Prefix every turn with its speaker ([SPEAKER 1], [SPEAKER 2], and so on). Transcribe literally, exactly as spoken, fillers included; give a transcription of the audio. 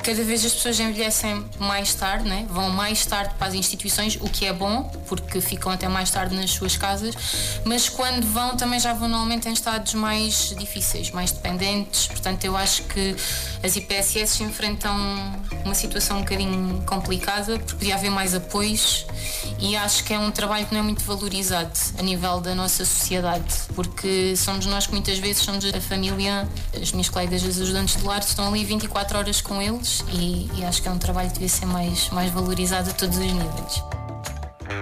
[SPEAKER 1] Cada vez as pessoas envelhecem mais tarde, né? Vão mais tarde para as instituições, o que é bom, porque ficam até mais tarde nas suas casas, mas quando vão também já vão normalmente em estados mais difíceis, mais dependentes. Portanto, eu acho que as I P S S enfrentam uma situação um bocadinho complicada, porque podia haver mais apoios, e acho que é um trabalho que não é muito valorizado a nível da nossa sociedade, porque somos nós que muitas vezes somos a família. As minhas colegas, as ajudantes de lar, estão ali vinte e quatro horas com eles, e, e acho que é um trabalho que devia ser mais, mais valorizado a todos os níveis.